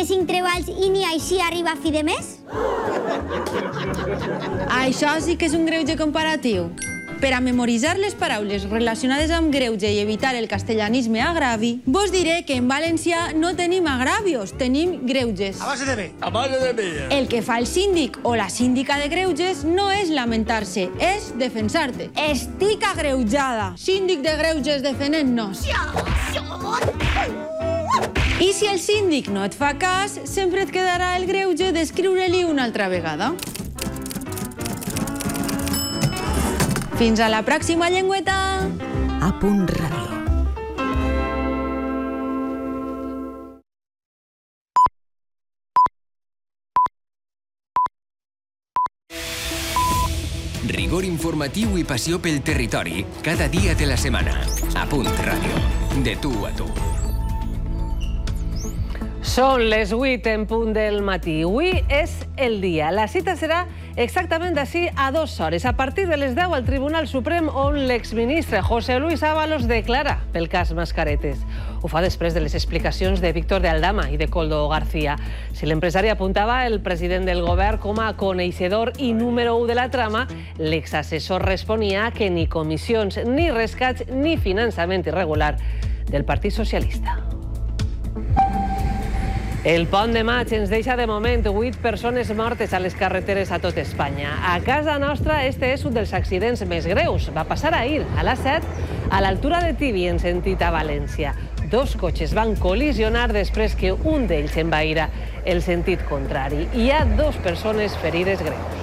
de 5 treballs i ni així arriba a fi de mes? Això sí que és un greuge comparatiu. Per a memoritzar les paraules relacionades amb greuge i evitar el castellanisme agravi, vos diré que en valencià no tenim agravios, tenim greuges. A base de B. A base de B. El que fa el síndic o la síndica de greuges no és lamentar-se, és defensar-te. Estic agreujada. Síndic de greuges defendent-nos. I si el síndic no et fa cas, sempre et quedarà el greuge d'escriure-li una altra vegada. Fins a la pròxima llengüeta! A Punt Ràdio. Rigor informatiu i passió pel territori, cada dia de la setmana. A Punt Ràdio. De tu a tu. Són les 8 en punt del matí. Avui és el dia. La cita serà exactament d'ací a 2 hores, a partir de les 10 al Tribunal Suprem, on l'exministre José Luis Ábalos declara pel cas Mascaretes. Ho fa després de les explicacions de Víctor de Aldama i de Koldo García. Si l'empresari apuntava el president del govern com a coneixedor i número 1 de la trama, l'exassessor responia que ni comissions, ni rescats, ni finançament irregular del Partit Socialista. El pont de maig ens deixa de moment 8 persones mortes a les carreteres a tot Espanya. A casa nostra, este és un dels accidents més greus. Va passar ahir, a la 7, a l'altura de Tibi, en sentit a València. 2 cotxes van col·lisionar després que un d'ells envaïra el sentit contrari. Hi ha 2 persones ferides greus.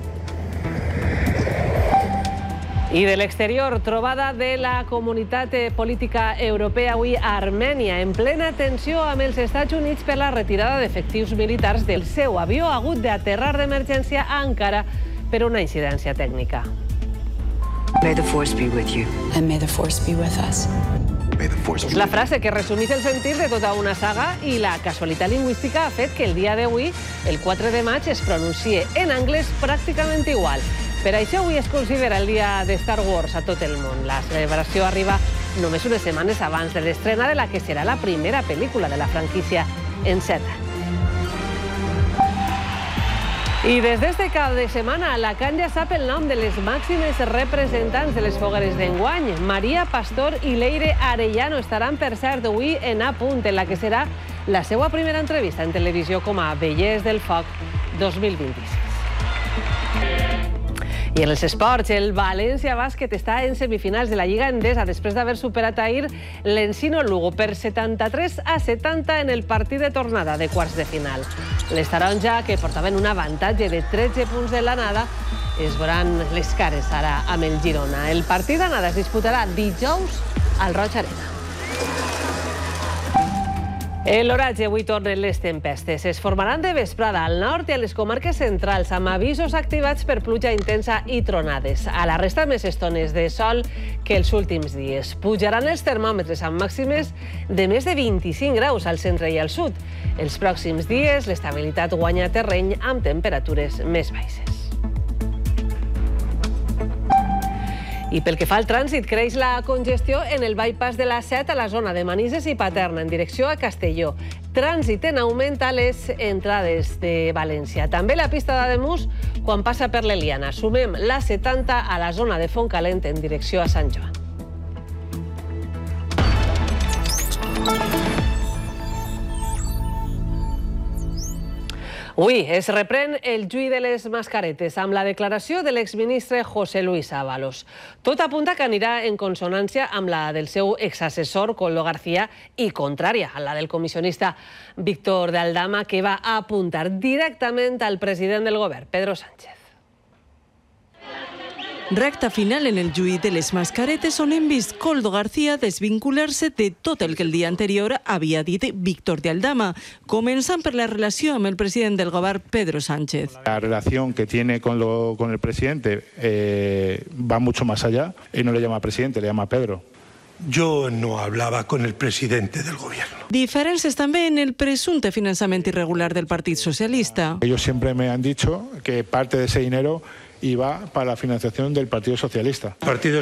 I de l'exterior, trobada de la Comunitat Política Europea avui a Armènia, en plena tensió amb els Estats Units per la retirada d'efectius militars del seu avió hagut d'aterrar d'emergència a Ankara per una incidència tècnica. May the force be with you. And may the force be with us. És la frase que resumís el sentit de tota una saga i la casualitat lingüística ha fet que el dia d'avui, el 4 de maig, es pronuncie en anglès pràcticament igual. Per això avui es considera el dia de Star Wars a tot el món. La celebració arriba només unes setmanes abans de l'estrena de la que serà la primera pel·lícula de la franquícia en 7 anys. I des d'este cap de setmana, Alacant ja sap el nom de les màximes representants de les fogueres d'enguany. Maria Pastor i Leire Arellano estaran, per cert, avui en A Punt, en la que serà la seva primera entrevista en televisió com a Vellers del Foc 2026. I en els esports, el València Bàsquet està en semifinals de la Lliga Endesa després d'haver superat ahir l'Encino Lugo per 73-70 en el partit de tornada de quarts de final. Les taronja, que portaven un avantatge de 13 punts de l'anada, es veuran les cares ara amb el Girona. El partit d'anada es disputarà dijous al Roig Arena. En l'oratge avui tornen les tempestes. Es formaran de vesprada al nord i a les comarques centrals, amb avisos activats per pluja intensa i tronades. A la resta, més estones de sol que els últims dies. Pujaran els termòmetres amb màximes de més de 25 graus al centre i al sud. Els pròxims dies, l'estabilitat guanya terreny amb temperatures més baixes. I pel que fa al trànsit, creix la congestió en el bypass de la 7 a la zona de Manises i Paterna, en direcció a Castelló. Trànsit en augment a les entrades de València. També la pista d'Ademús quan passa per l'Eliana. Sumem la 70 a la zona de Fontcalent en direcció a Sant Joan. Avui es reprèn el juí de les mascaretes amb la declaració de l'exministre José Luis Ábalos. Tot apunta que anirà en consonància amb la del seu exassessor Koldo García i contrària a la del comissionista Víctor de Aldama, que va apuntar directament al president del govern, Pedro Sánchez. Recta final en el juí de les mascaretes, on hem vist Koldo García desvincular-se de tot el que el dia anterior havia dit Víctor de Aldama, començant per la relació amb el president del govern, Pedro Sánchez. La relación que tiene con el presidente va mucho más allá. Él no le llama presidente, le llama Pedro. Yo no hablaba con el presidente del gobierno. Diferències també en el presumpte finançament irregular del Partit Socialista. Ellos siempre me han dicho que parte de ese dinero iba para la financiación del Partido Socialista. El Partido